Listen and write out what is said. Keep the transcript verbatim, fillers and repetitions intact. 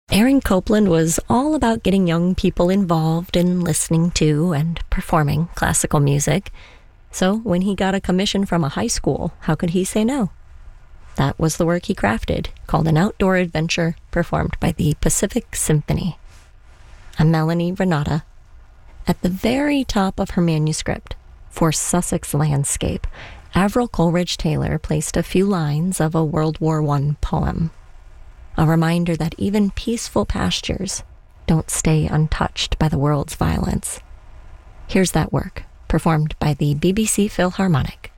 Aaron Copland was all about getting young people involved in listening to and performing classical music. So when he got a commission from a high school, how could he say no? That was the work he crafted, called An Outdoor Adventure, performed by the Pacific Symphony. I'm Melanie Renata. At the very top of her manuscript, for Sussex Landscape, Avril Coleridge Taylor placed a few lines of a World War One poem. A reminder that even peaceful pastures don't stay untouched by the world's violence. Here's that work, performed by the B B C Philharmonic.